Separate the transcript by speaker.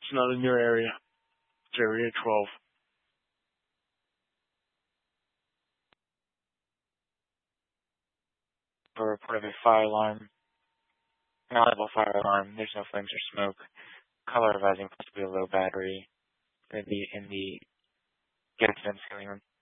Speaker 1: It's not in your area. It's area 12. For a report of a fire alarm. Inaudible fire alarm. There's no flames or smoke. Color advising possibly a low battery in the gas vent ceiling room.